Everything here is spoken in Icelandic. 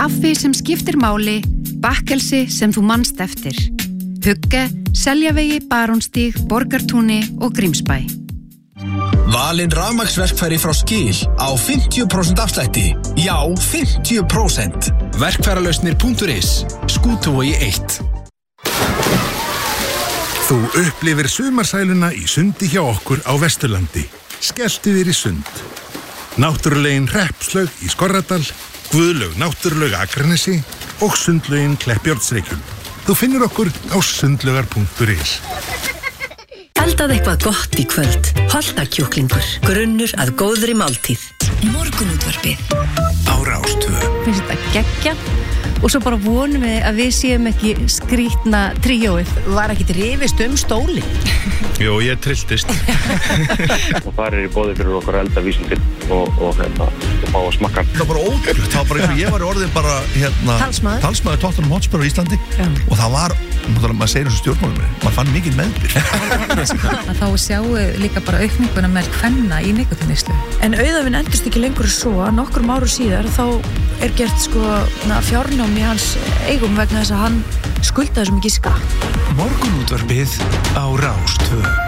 Kaffi sem skiptir máli, bakkelsi sem þú manst eftir. Hugge, Seljavegi, Barónstíg, Borgartúni og Grímsbæ. Valinn rafmagnsverkfæri frá Skil á 50% afslætti. Já, 50%. Verkfæralausnir.is. Skútuvogi 1. Þú upplifir sumarsæluna í sundi hjá okkur á Vesturlandi. Skelltu þér í sund. Náttúrulegin Hreppslaug í Skorradal, Guðlaug Náttúrulaug Akranesi og sundlaugin Kleppjárnsreykjum. Þú finnur okkur á sundlaugar.is. Eldað eitthvað gott í kvöld. Holtakjúklingur. Grunnur að góðri máltíð. Morgunútvarpið. Á Rás 2. Finnst þetta geggja og svo bara vonum við að við séum ekki skrýtna tríóið. Var ekkit rifist stóli? Jú, ég trilltist. Og það í boði fyrir okkur eldavísindin og fá að smakka. Það var bara ótrúlegt. Það var bara eins og ég var orðin bara talsmaður Tottenham Hotspur á Íslandi. Já. Og það var, maður segir þessu stjórnmálum, maður fann mikið meðbyr. Þá sjáu líka bara aukninguna með kvenna í nikotinneyslu. En auðvitað endist ekki lengur svo að nokkrum árum síðar þá gert fjárnám í hans eigum vegna þess að hann skuldaði svo mikið skatt. Morgunútvarpið á Rás 2.